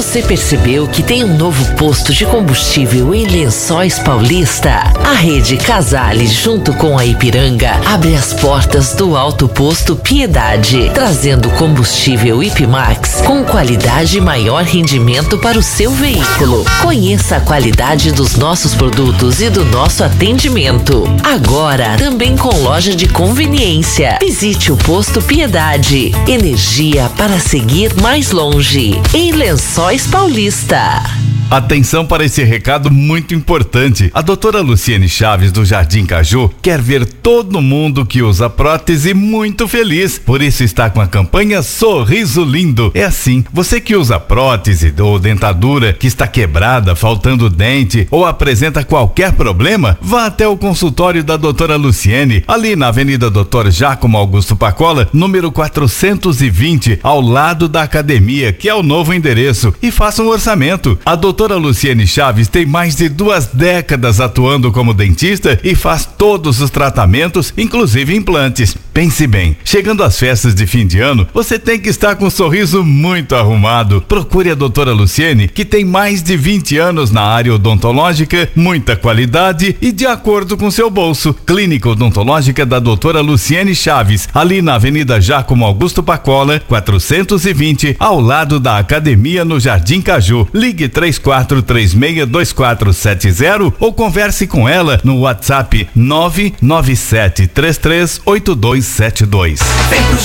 Você percebeu que tem um novo posto de combustível em Lençóis Paulista? A rede Casale, junto com a Ipiranga, abre as portas do Alto Posto Piedade, trazendo combustível Ipimax com qualidade e maior rendimento para o seu veículo. Conheça a qualidade dos nossos produtos e do nosso atendimento. Agora, também com loja de conveniência. Visite o Posto Piedade. Energia para seguir mais longe. Em Lençóis Paulista. Atenção para esse recado muito importante. A doutora Luciene Chaves do Jardim Caju quer ver todo mundo que usa prótese muito feliz. Por isso está com a campanha Sorriso Lindo. É assim, você que usa prótese ou dentadura que está quebrada, faltando dente ou apresenta qualquer problema, vá até o consultório da doutora Luciene, ali na Avenida Dr. Giacomo Augusto Pacola, número 420, ao lado da academia, que é o novo endereço, e faça um orçamento. A doutora Luciene Chaves tem mais de 2 décadas atuando como dentista e faz todos os tratamentos, inclusive implantes. Pense bem, chegando às festas de fim de ano, você tem que estar com um sorriso muito arrumado. Procure a doutora Luciene, que tem mais de 20 anos na área odontológica, muita qualidade e de acordo com seu bolso. Clínica Odontológica da doutora Luciene Chaves, ali na Avenida Giacomo Augusto Pacola, 420, ao lado da academia no Jardim Caju. Ligue 34362470 ou converse com ela no WhatsApp 997338272.